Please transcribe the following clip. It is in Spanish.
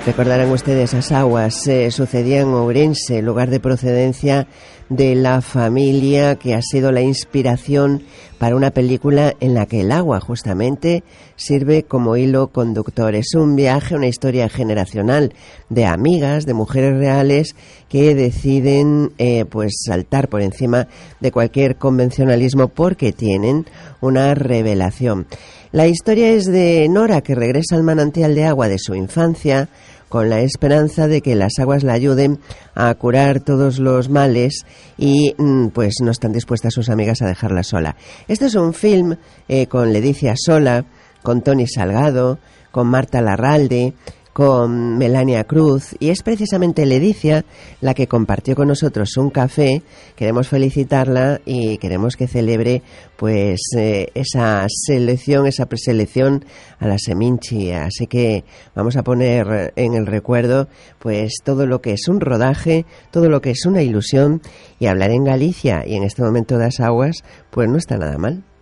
Recordarán ustedes, esas aguas sucedían en Ourense, lugar de procedencia de la familia que ha sido la inspiración para una película en la que el agua justamente sirve como hilo conductor. Es un viaje, una historia generacional de amigas, de mujeres reales que deciden pues saltar por encima de cualquier convencionalismo porque tienen una revelación. La historia es de Nora, que regresa al manantial de agua de su infancia con la esperanza de que las aguas la ayuden a curar todos los males y pues no están dispuestas sus amigas a dejarla sola. Este es un film con Ledicia Sola, con Toni Salgado, con Marta Larralde, con Melania Cruz, y es precisamente Ledicia la que compartió con nosotros un café. Queremos felicitarla y queremos que celebre pues esa selección, esa preselección a la Seminci, así que vamos a poner en el recuerdo pues todo lo que es un rodaje, todo lo que es una ilusión, y hablar en Galicia y en este momento de las aguas pues no está nada mal.